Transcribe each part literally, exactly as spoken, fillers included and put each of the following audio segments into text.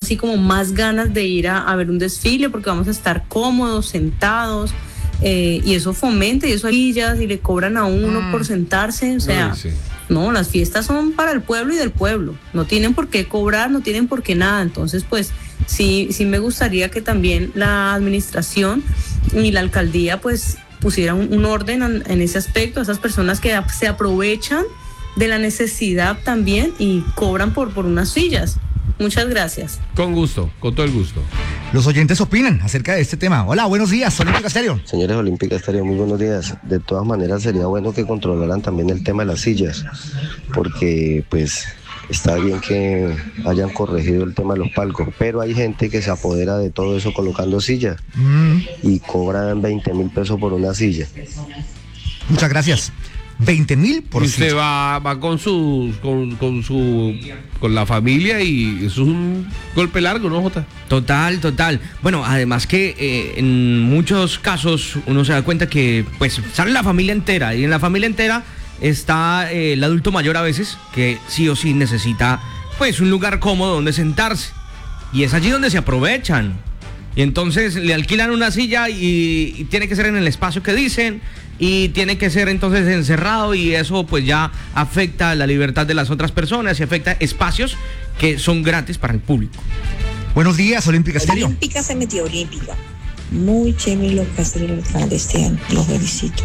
así como más ganas de ir a, a ver un desfile porque vamos a estar cómodos, sentados, eh, y eso fomenta, y eso hay sillas y le cobran a uno mm. por sentarse, o sea, sí, sí. No, las fiestas son para el pueblo y del pueblo, no tienen por qué cobrar, no tienen por qué nada, entonces pues sí, sí me gustaría que también la administración y la alcaldía pues pusieran un, un orden en, en ese aspecto, a esas personas que se aprovechan de la necesidad también y cobran por, por unas sillas. Muchas gracias. Con gusto, con todo el gusto. Los oyentes opinan acerca de este tema. Hola, buenos días, Olímpica Estéreo. Señores Olímpica Estéreo, muy buenos días. De todas maneras sería bueno que controlaran también el tema de las sillas, porque pues está bien que hayan corregido el tema de los palcos, pero hay gente que se apodera de todo eso colocando sillas mm. y cobran veinte mil pesos por una silla. Muchas gracias. veinte mil por y usted va, va con su con, con su con la familia y eso es un golpe largo, ¿no, Jota? Total, total. Bueno, además que eh, en muchos casos uno se da cuenta que pues sale la familia entera y en la familia entera está eh, el adulto mayor a veces que sí o sí necesita pues un lugar cómodo donde sentarse y es allí donde se aprovechan y entonces le alquilan una silla y, y tiene que ser en el espacio que dicen y tiene que ser entonces encerrado y eso pues ya afecta la libertad de las otras personas y afecta espacios que son gratis para el público. Buenos días, Olímpica Estéreo. Olímpica se metió Olímpica. Muy chévere lo que hace el alcalde este año, los felicito.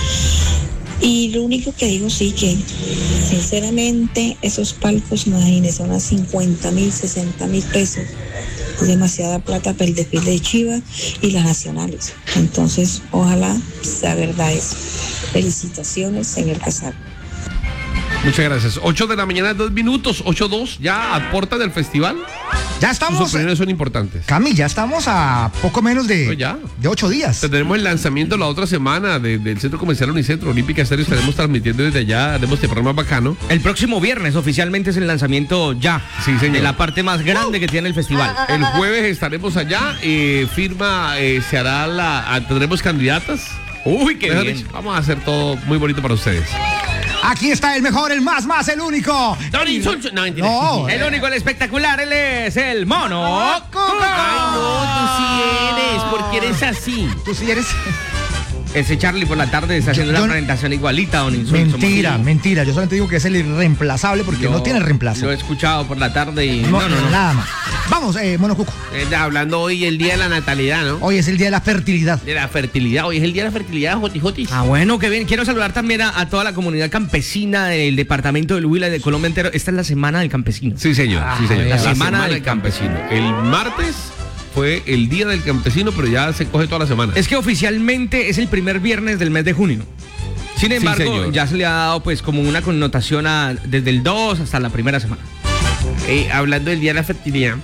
Y lo único que digo sí que, sinceramente, esos palcos, imagínense, unas cincuenta mil, sesenta mil pesos. Es demasiada plata para el desfile de Chivas y las nacionales. Entonces, ojalá sea verdad eso. Felicitaciones, señor Casar. Muchas gracias. ocho de la mañana, dos minutos, ocho dos, ya a puerta del festival. Ya estamos. Sus opiniones son importantes. Cami, ya estamos a poco menos de, pues ya. de ocho días. Tenemos el lanzamiento la otra semana de, del Centro Comercial Unicentro Olímpica Estéreo. Estaremos transmitiendo desde allá. Haremos este programa bacano. El próximo viernes oficialmente es el lanzamiento ya. Sí, señor. De la parte más grande uh. que tiene el festival. El jueves estaremos allá. Eh, firma, eh, se hará la. A, tendremos candidatas. Uy, qué bien. Dicho, vamos a hacer todo muy bonito para ustedes. Aquí está el mejor, el más, más, el único. Don Insulso. No, mentira. No, el único, el espectacular, él es el Mono Cuca. Ay, no, tú sí eres, porque eres así. Tú sí eres. Ese Charlie por la tarde está haciendo yo, una presentación igualita, Don Insulso. Mentira, mentira. Yo solamente digo que es el irreemplazable porque yo, no tiene reemplazo. Lo he escuchado por la tarde y no, no, no, no. nada más. Vamos, eh, Mono Cuco. Eh, hablando hoy el día de la natalidad, ¿no? Hoy es el día de la fertilidad. De la fertilidad, hoy es el día de la fertilidad, Joti Jotis. Ah, bueno, qué bien. Quiero saludar también a, a toda la comunidad campesina del departamento del Huila y de Colombia entero. Esta es la semana del campesino. Sí, señor. Ah, sí, señor. La, la semana, semana del del campesino. campesino. El martes fue el día del campesino, pero ya se coge toda la semana. Es que oficialmente es el primer viernes del mes de junio. Sin embargo, sí, ya se le ha dado pues como una connotación a, desde el dos hasta la primera semana. Eh, hablando del día de la fertilidad,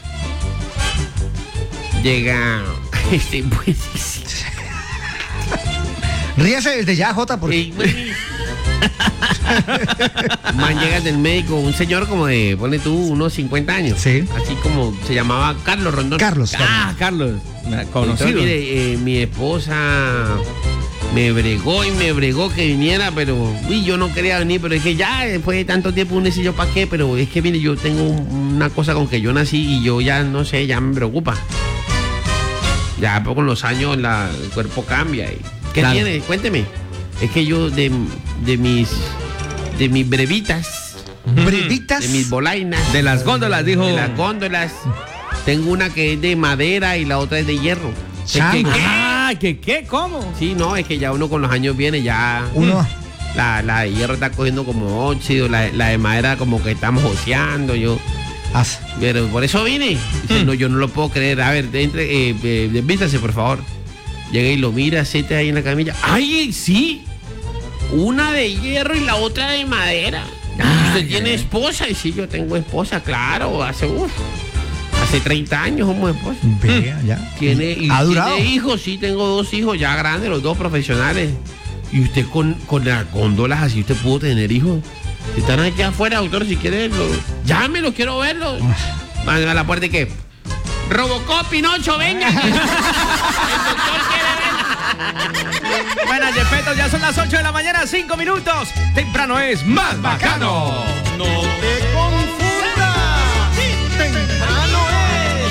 llega este pues ríase desde ya, Jota, porque eh, pues, man, llega del médico un señor como de, pone tú, unos cincuenta años. Sí. Así como se llamaba Carlos Rondón. Carlos. Ah, Carlos. Conocido. Entonces, mire, eh, mi esposa me bregó y me bregó que viniera, pero uy, yo no quería venir, pero es que ya después de tanto tiempo uno dice yo para qué, pero es que mire, yo tengo una cosa con que yo nací y yo ya no sé, ya me preocupa. Ya con los años la, el cuerpo cambia. Y, ¿qué claro. tiene? Cuénteme. Es que yo de, de mis de mis brevitas, brevitas, de mis bolainas, de las góndolas, dijo. De las góndolas. Tengo una que es de madera y la otra es de hierro. ¿Qué, qué, qué? Ah, ¿qué qué? ¿Cómo? Sí, no, es que ya uno con los años viene ya. Uno. La, la de hierro está cogiendo como óxido, la, la de madera como que estamos joseando, yo. As. Pero por eso vine. Dice, mm. no, yo no lo puedo creer. A ver, entre, eh, eh, desvístase, por favor. Llega y lo mira, siete ahí en la camilla. ¡Ay, sí! Una de hierro y la otra de madera. Ah, ¿usted tiene esposa? Y sí, yo tengo esposa, claro. Hace, uf, hace treinta años somos esposa. Vea, ya. ¿Tiene, y ¿Ha durado? ¿Tiene hijos? Sí, tengo dos hijos ya grandes, los dos profesionales. Y usted con, con las góndolas así, ¿usted pudo tener hijos? Están aquí afuera, doctor, si quiere, lo, llámelo, quiero verlo. Van a la puerta y ¿qué? Robocop, Pinocho, venga. El doctor quiere ver. Bueno, Yepeto, ya son las ocho de la mañana, cinco minutos. Temprano es más bacano. No te